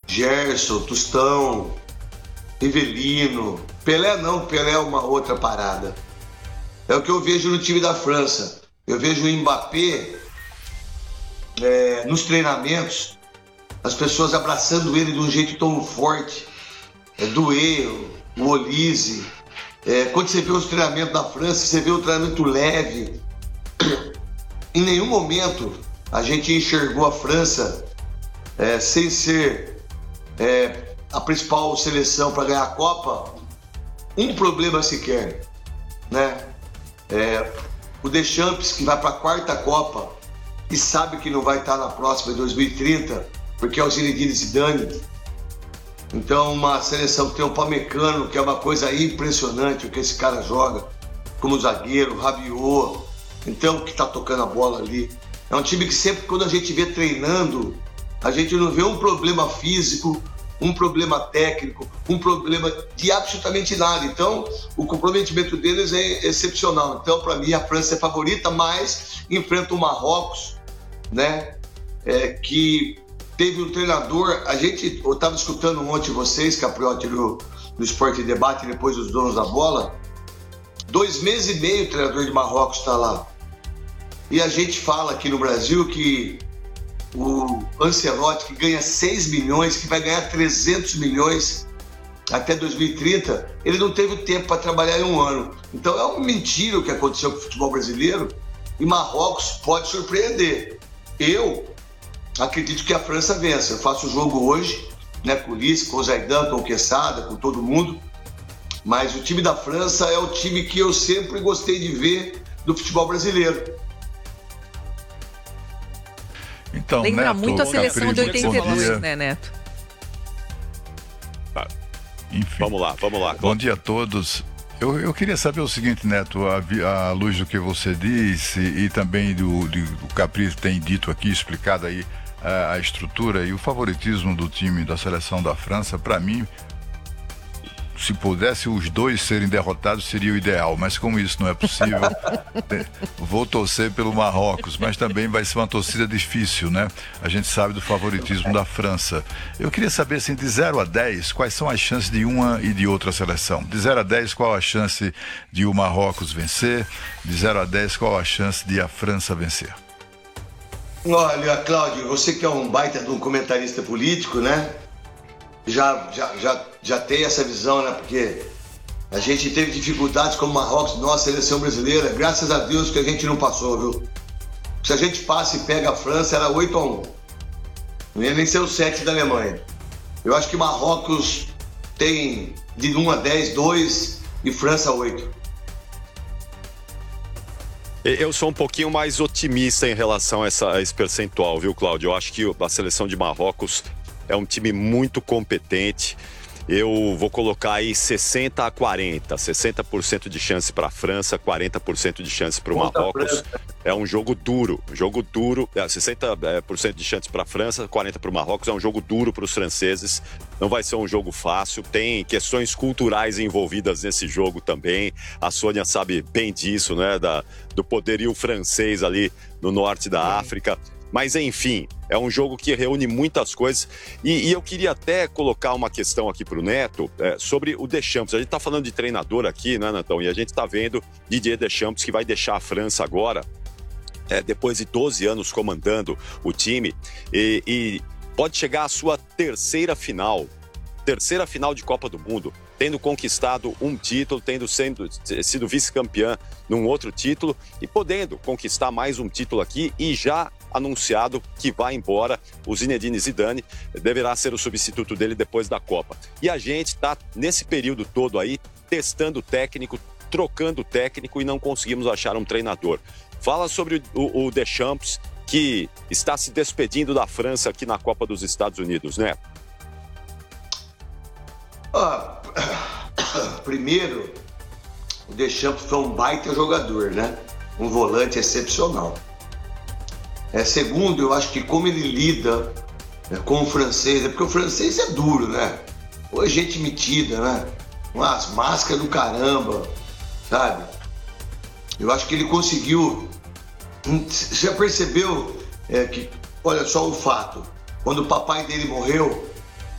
Gerson, Tostão, Rivelino. Pelé não, Pelé é uma outra parada. É o que eu vejo no time da França. Eu vejo o Mbappé nos treinamentos, as pessoas abraçando ele de um jeito tão forte. Doué, o Olise. Quando você vê os treinamentos da França, você vê o treinamento leve. Em nenhum momento a gente enxergou a França sem ser a principal seleção para ganhar a Copa, um problema sequer, né? O Deschamps, que vai para a quarta Copa e sabe que não vai estar na próxima, em 2030, porque é o Zinedine Zidane. Então, uma seleção que tem o Upamecano, que é uma coisa impressionante o que esse cara joga, como zagueiro, Rabiot, então, que está tocando a bola ali. É um time que sempre, quando a gente vê treinando, a gente não vê um problema físico, um problema técnico, um problema de absolutamente nada. Então, o comprometimento deles é excepcional. Então, para mim, a França é favorita, mas enfrenta o Marrocos, né? Que teve um treinador... Eu estava escutando ontem vocês, Capriotti, no Sport Debate, depois dos donos da bola. 2 meses e meio o treinador de Marrocos está lá. E a gente fala aqui no Brasil que o Ancelotti, que ganha 6 milhões, que vai ganhar 300 milhões até 2030, ele não teve tempo para trabalhar em um ano. Então é uma mentira o que aconteceu com o futebol brasileiro, e Marrocos pode surpreender. Eu acredito que a França vença. Eu faço o jogo hoje, né, com o Ulisses, com o Zaidan, com o Quesada, com todo mundo, mas o time da França é o time que eu sempre gostei de ver do futebol brasileiro. Então, lembra Neto, muito a seleção de 82, né, Neto? Enfim. Vamos lá. Bom dia a todos. Eu queria saber o seguinte, Neto, à luz do que você disse e também do Capri tem dito aqui, explicado aí a estrutura e o favoritismo do time da seleção da França, para mim, se pudesse os dois serem derrotados seria o ideal, mas como isso não é possível, vou torcer pelo Marrocos, mas também vai ser uma torcida difícil, né? A gente sabe do favoritismo da França. Eu queria saber, assim, de 0 a 10, quais são as chances de uma e de outra seleção? De 0 a 10, qual a chance de o Marrocos vencer? De 0 a 10, qual a chance de a França vencer? Olha, Cláudio, você que é um baita de um comentarista político, né? Já tem essa visão, né? Porque a gente teve dificuldades como Marrocos, nossa seleção brasileira, graças a Deus que a gente não passou, viu? Se a gente passa e pega a França, era 8-1. Não ia nem ser o 7 da Alemanha. Eu acho que Marrocos tem de 1 a 10, 2 e França 8. Eu sou um pouquinho mais otimista em relação a esse percentual, viu, Cláudio? Eu acho que a seleção de Marrocos é um time muito competente. Eu vou colocar aí 60 a 40, 60% de chance para a França, 40% de chance para o Marrocos. É um jogo duro, 60% de chance para a França, 40% para o Marrocos. É um jogo duro para os franceses, não vai ser um jogo fácil. Tem questões culturais envolvidas nesse jogo também. A Sônia sabe bem disso, né? Do poderio francês ali no norte da África. Mas, enfim, é um jogo que reúne muitas coisas. E eu queria até colocar uma questão aqui para o Neto sobre o Deschamps. A gente está falando de treinador aqui, né, Netão? E a gente está vendo Didier Deschamps, que vai deixar a França agora, depois de 12 anos comandando o time. E pode chegar à sua terceira final de Copa do Mundo, tendo conquistado um título, tendo sido vice-campeã num outro título e podendo conquistar mais um título aqui, e já anunciado que vai embora. O Zinedine Zidane deverá ser o substituto dele depois da Copa. E a gente está, nesse período todo aí, testando técnico, trocando técnico, e não conseguimos achar um treinador. Fala sobre o Deschamps, que está se despedindo da França aqui na Copa dos Estados Unidos, né? Primeiro, o Deschamps foi um baita jogador, né? Um volante excepcional. Segundo, eu acho que como ele lida com o francês, porque o francês é duro, né? Ou é gente metida, né? Umas máscaras do caramba, sabe? Eu acho que ele conseguiu... Você já percebeu que, olha só o fato, quando o papai dele morreu,